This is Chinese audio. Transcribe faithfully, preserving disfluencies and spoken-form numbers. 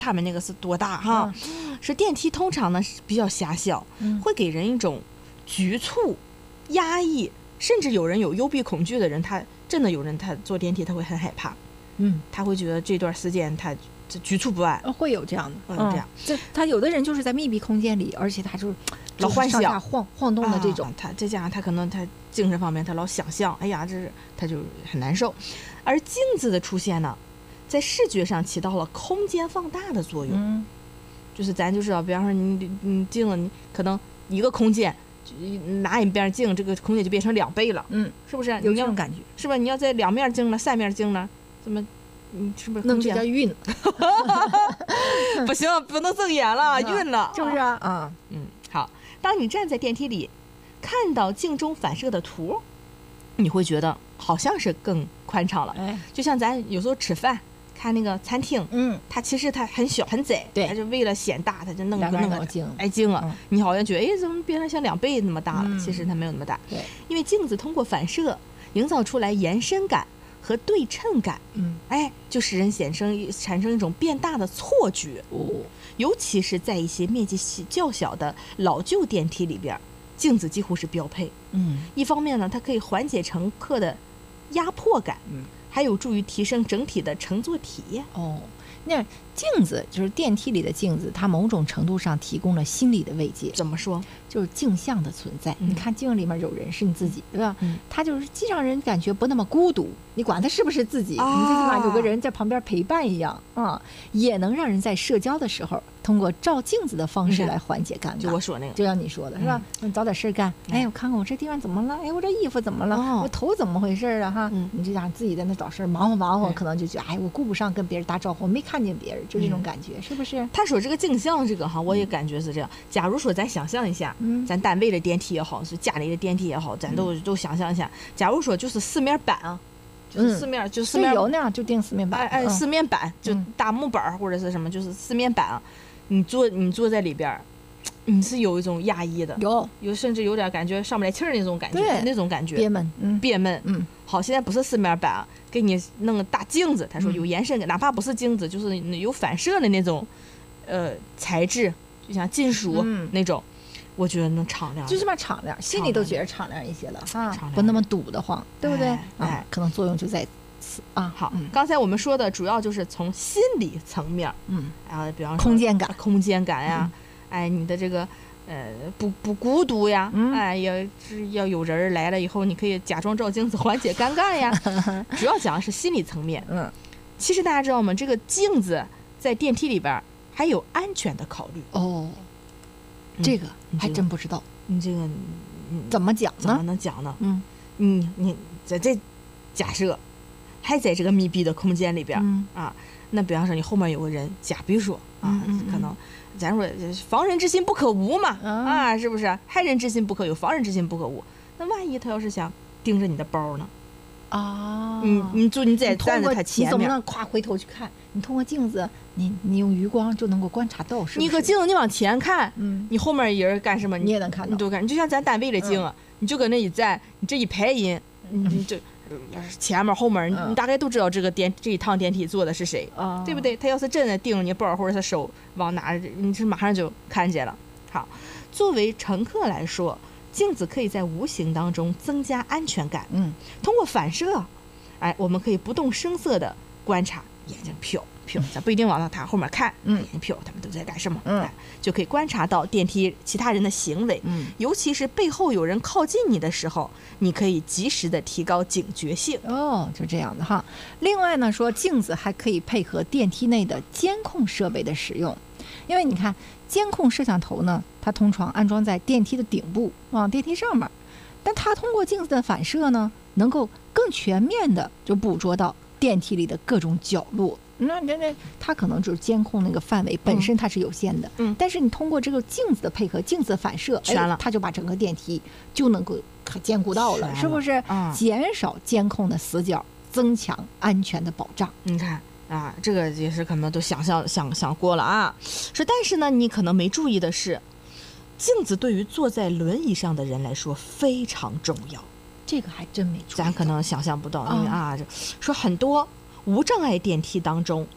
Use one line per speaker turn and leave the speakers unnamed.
他们那个是多大哈？嗯、是电梯通常呢是比较狭小，嗯、会给人一种局促、压抑，甚至有人有幽闭恐惧的人，他真的有人他坐电梯他会很害怕，嗯，他会觉得这段时间他局促不安，
会有这样的，
会有这样。
这、嗯、他有的人就是在密闭空间里，而且他就
老幻想、
上下晃晃动的这种，
啊、他再加上他可能他精神方面他老想象，哎呀，这是他就很难受。而镜子的出现呢，在视觉上起到了空间放大的作用，嗯、就是咱就知道，比方说你你镜子，你可能一个空间拿一边镜，这个空间就变成两倍了，嗯，是不是？
有这种感觉，
是吧？你要在两面镜呢、三面镜呢，怎么？你是不是
弄这叫晕？
不行，不能睁眼了，晕了，
是不是啊？啊，
嗯，好。当你站在电梯里，看到镜中反射的图，你会觉得好像是更宽敞了。哎，就像咱有时候吃饭看那个餐厅，嗯，它其实它很小很窄，
对，
它就为了显大，它就弄个那个
镜，
哎镜啊，嗯、你好像觉得哎怎么变成像两倍那么大了？嗯、其实它没有那么大，
对，
因为镜子通过反射营造出来延伸感和对称感，嗯，哎，就使人显生产生一种变大的错觉哦。尤其是在一些面积较小的老旧电梯里边，镜子几乎是标配。嗯，一方面呢，它可以缓解乘客的压迫感，嗯，还有助于提升整体的乘坐体验。
哦，那镜子就是电梯里的镜子，它某种程度上提供了心理的慰藉。
怎么说？
就是镜像的存在。嗯、你看镜里面有人是你自己，对吧？嗯，它就是既让人感觉不那么孤独，你管它是不是自己，啊、你最起码有个人在旁边陪伴一样啊、嗯，也能让人在社交的时候通过照镜子的方式来缓解尴尬。
就我说那个，
就像你说的是吧？嗯、你找点事干，嗯、哎，我看看我这地方怎么了？哎，我这衣服怎么了？哦、我头怎么回事啊？哈，嗯、你就想自己在那找事忙活忙活，可能就觉得哎，我顾不上跟别人打招呼，我没看见别人，就这种感觉，嗯、是不是？
他说这个镜像这个哈，我也感觉是这样。假如说咱想象一下，嗯，咱单位的电梯也好，是家里的电梯也好，咱都、嗯、都想象一下。假如说就是四面板啊，就是四面、嗯、就四面
有那样就定四面板，
哎哎，四面板就大木板或者是什么，就是四面板啊。你坐你坐在里边，你是有一种压抑的，
有
有甚至有点感觉上不来气儿那种感觉，那种感觉
憋闷，
嗯，憋闷，嗯。好，现在不是四面板啊，给你弄个大镜子，他说有延伸感，嗯、哪怕不是镜子，就是有反射的那种，呃，材质，就像金属、嗯、那种。我觉得能敞亮，
就这么敞亮，心里都觉得敞亮一些了啊，不那么堵得慌，对不对？哎，哎可能作用就在此啊。
好，嗯、刚才我们说的主要就是从心理层面，嗯，啊，比方说
空间感、
空间感呀，嗯、哎，你的这个呃不不孤独呀，嗯、哎，要要有人来了以后，你可以假装照镜子缓解尴尬呀。主要讲的是心理层面。嗯，其实大家知道吗？这个镜子在电梯里边还有安全的考虑
哦。这个还真不知道，
你这个你
怎么讲呢？
怎么能讲呢？嗯，你你在这假设还在这个密闭的空间里边、嗯、啊，那比方说你后面有个人，假比说啊，嗯嗯嗯可能咱说防人之心不可无嘛、嗯、啊，是不是？害人之心不可有，防人之心不可无。那万一他要是想盯着你的包呢？啊，你你就你在站在他前面，
你怎么能夸回头去看？你通过镜子，你你用余光就能够观察到，是不是？
你个镜子，你往前看，嗯，你后面人干什么，
你也能看到，
你都看。就像咱单位的镜啊，嗯、你就搁那一站，你这一排人，嗯、你就前面后面，嗯、你大概都知道这个电这一趟电梯坐的是谁，嗯、对不对？他要是真的盯着你包或者他手往哪，你是马上就看见了。好，作为乘客来说。镜子可以在无形当中增加安全感。嗯，通过反射，哎，我们可以不动声色地观察，眼睛瞟瞟，咱不一定往到他后面看，嗯，眼睛瞟，他们都在干什么？嗯，哎，就可以观察到电梯其他人的行为。嗯，尤其是背后有人靠近你的时候，你可以及时的提高警觉性。
哦，就这样的哈。另外呢，说镜子还可以配合电梯内的监控设备的使用，因为你看。监控摄像头呢，它通常安装在电梯的顶部啊，电梯上面，但它通过镜子的反射呢，能够更全面的就捕捉到电梯里的各种角落。那那那，它可能就是监控那个范围本身它是有限的，嗯，但是你通过这个镜子的配合，镜子的反射，
全了，
它就把整个电梯就能够兼顾到了，是不是？嗯，减少监控的死角，增强安全的保障。
你看。啊，这个也是可能都想象想想过了啊。说，但是呢，你可能没注意的是，镜子对于坐在轮椅上的人来说非常重要。
这个还真没注意。
咱可能想象不到，因为啊，这说很多无障碍电梯当中